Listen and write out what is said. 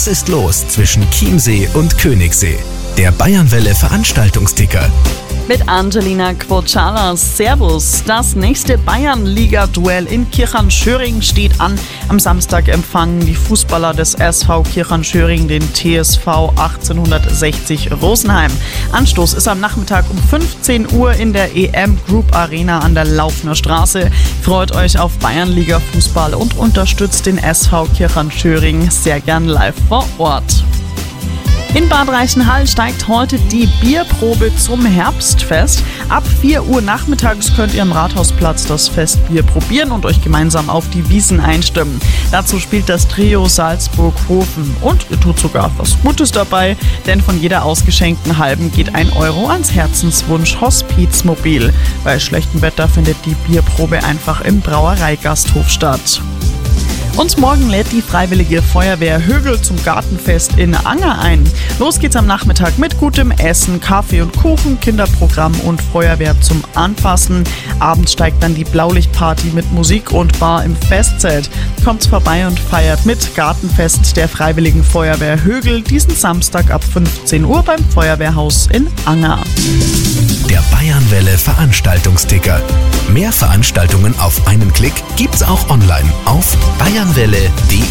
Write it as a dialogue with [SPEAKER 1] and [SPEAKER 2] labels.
[SPEAKER 1] Was ist los zwischen Chiemsee und Königssee? Der Bayernwelle Veranstaltungsticker.
[SPEAKER 2] Mit Angelina Quochalas. Servus. Das nächste Bayernliga-Duell in Kirchheim-Schöring steht an. Am Samstag empfangen die Fußballer des SV Kirchheim-Schöring den TSV 1860 Rosenheim. Anstoß ist am Nachmittag um 15 Uhr in der EM Group Arena an der Laufner Straße. Freut euch auf Bayernliga-Fußball und unterstützt den SV Kirchheim-Schöring sehr gern live vor Ort. In Bad Reichenhall steigt heute die Bierprobe zum Herbstfest. Ab 4 Uhr nachmittags könnt ihr am Rathausplatz das Festbier probieren und euch gemeinsam auf die Wiesn einstimmen. Dazu spielt das Trio Salzburg-Hofen und ihr tut sogar was Gutes dabei, denn von jeder ausgeschenkten halben geht 1 Euro ans Herzenswunsch Hospizmobil. Bei schlechtem Wetter findet die Bierprobe einfach im Brauereigasthof statt. Und morgen lädt die Freiwillige Feuerwehr Högl zum Gartenfest in Anger ein. Los geht's am Nachmittag mit gutem Essen, Kaffee und Kuchen, Kinderprogramm und Feuerwehr zum Anfassen. Abends steigt dann die Blaulichtparty mit Musik und Bar im Festzelt. Kommt's vorbei und feiert mit Gartenfest der Freiwilligen Feuerwehr Högl diesen Samstag ab 15 Uhr beim Feuerwehrhaus in Anger.
[SPEAKER 1] Der Bayernwelle Veranstaltungsticker. Mehr Veranstaltungen auf einen Klick gibt's auch online auf bayernwelle.de.